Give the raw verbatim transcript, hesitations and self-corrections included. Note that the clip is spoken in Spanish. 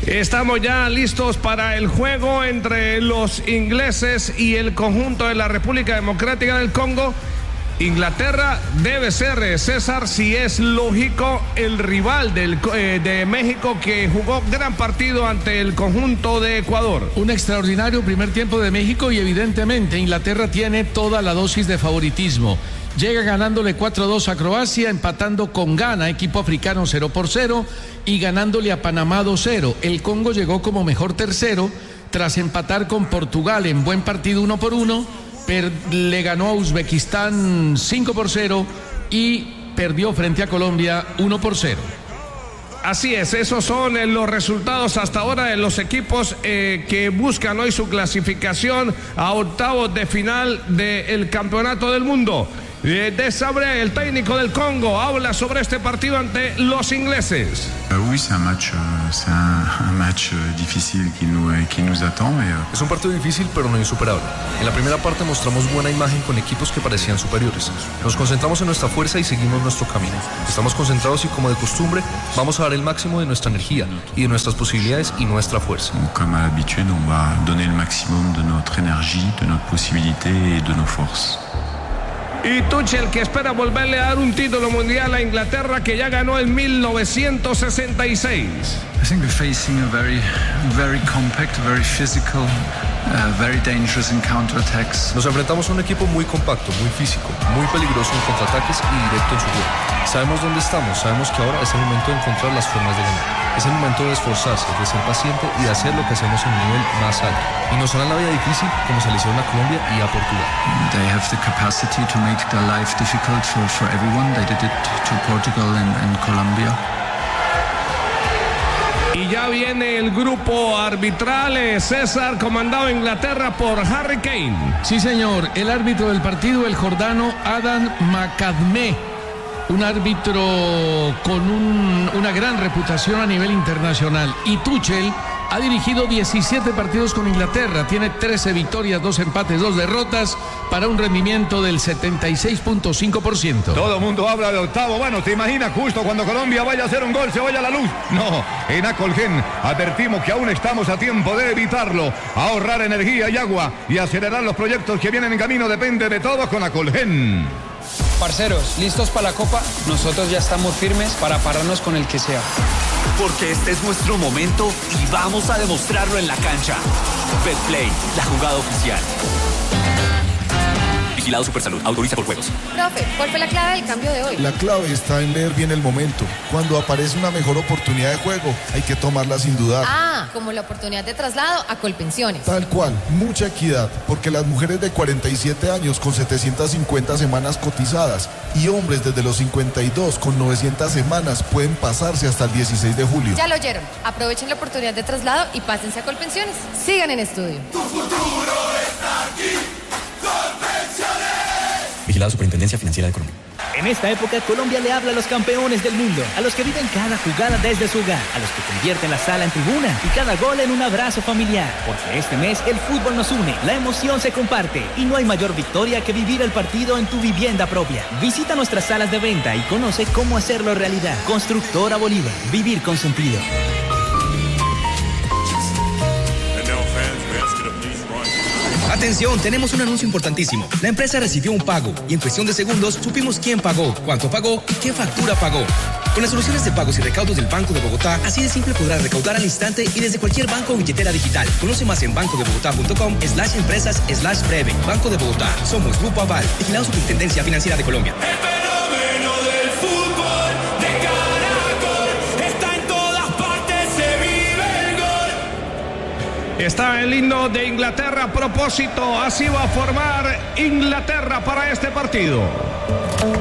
Estamos ya listos para el juego entre los ingleses y el conjunto de la República Democrática del Congo. Inglaterra debe ser, César, si es lógico, el rival del, eh, de México, que jugó gran partido ante el conjunto de Ecuador. Un extraordinario primer tiempo de México y evidentemente Inglaterra tiene toda la dosis de favoritismo. Llega ganándole cuatro a dos a Croacia, empatando con Ghana, equipo africano cero por cero, y ganándole a Panamá dos cero. El Congo llegó como mejor tercero tras empatar con Portugal en buen partido uno por uno. Per, le ganó a Uzbekistán cinco por cero y perdió frente a Colombia uno por cero. Así es, esos son eh, los resultados hasta ahora de los equipos eh, que buscan hoy su clasificación a octavos de final del Campeonato del Mundo. Eh, Desabre, el técnico del Congo, habla sobre este partido ante los ingleses. Uh, oui, c'est un match, uh, c'est un, un match uh, difficile qui nous, uh, qui nous attend. Et, uh... Es un partido difícil, pero no insuperable. En la primera parte mostramos buena imagen con equipos que parecían superiores. Nos concentramos en nuestra fuerza y seguimos nuestro camino. Estamos concentrados y, como de costumbre, vamos a dar el máximo de nuestra energía y de nuestras posibilidades y nuestra fuerza. Comme à l'habitude, on va donner le maximum de notre énergie, de notre possibilité et de nos forces. Y Tuchel, que espera volverle a dar un título mundial a Inglaterra, que ya ganó en mil novecientos sesenta y seis. I think we're facing a very, very compact, very physical, uh, very dangerous in counterattacks. Nos enfrentamos a un equipo muy compacto, muy físico, muy peligroso en contraataques y directo en su juego. Sabemos dónde estamos, sabemos que ahora es el momento de encontrar las formas de ganar. Es el momento de esforzarse, de ser paciente y de hacer lo que hacemos en un nivel más alto. Y nos harán la vida difícil como se le hicieron a Colombia y a Portugal. They have the capacity to make their life difficult for, for everyone. They did it to Portugal and, and Colombia. Y ya viene el grupo arbitral, eh, César, comandado en Inglaterra por Harry Kane. Sí, señor, el árbitro del partido, el jordano Adam Macadmé. Un árbitro con un, una gran reputación a nivel internacional. Y Tuchel ha dirigido diecisiete partidos con Inglaterra. Tiene trece victorias, dos empates, dos derrotas, para un rendimiento del setenta y seis punto cinco por ciento. Todo el mundo habla de octavo. Bueno, ¿te imaginas justo cuando Colombia vaya a hacer un gol, se vaya la luz? No, en Acolgen advertimos que aún estamos a tiempo de evitarlo. Ahorrar energía y agua y acelerar los proyectos que vienen en camino depende de todos con Acolgen. Parceros, ¿listos para la Copa? Nosotros ya estamos firmes para pararnos con el que sea. Porque este es nuestro momento y vamos a demostrarlo en la cancha. Betplay, la jugada oficial. Vigilado Supersalud, autoriza por juegos. Profe, ¿cuál fue la clave del cambio de hoy? La clave está en leer bien el momento. Cuando aparece una mejor oportunidad de juego, hay que tomarla sin dudar. Ah, como la oportunidad de traslado a Colpensiones. Tal cual, mucha equidad, porque las mujeres de cuarenta y siete años con setecientas cincuenta semanas cotizadas y hombres desde los cincuenta y dos con novecientas semanas pueden pasarse hasta el dieciséis de julio. Ya lo oyeron, aprovechen la oportunidad de traslado y pásense a Colpensiones. Sigan en estudio. Tu futuro está aquí. Vigilado Superintendencia Financiera de Colombia. En esta época, Colombia le habla a los campeones del mundo, a los que viven cada jugada desde su hogar, a los que convierten la sala en tribuna y cada gol en un abrazo familiar. Porque este mes el fútbol nos une, la emoción se comparte y no hay mayor victoria que vivir el partido en tu vivienda propia. Visita nuestras salas de venta y conoce cómo hacerlo realidad. Constructora Bolívar, vivir con sentido. Atención, tenemos un anuncio importantísimo. La empresa recibió un pago y en cuestión de segundos supimos quién pagó, cuánto pagó y qué factura pagó. Con las soluciones de pagos y recaudos del Banco de Bogotá, así de simple podrás recaudar al instante y desde cualquier banco o billetera digital. Conoce más en bancodebogotá.com slash empresas slash breve. Banco de Bogotá. Somos Grupo Aval. Vigilado Superintendencia Financiera de Colombia. Está el himno de Inglaterra a propósito. Así va a formar Inglaterra para este partido.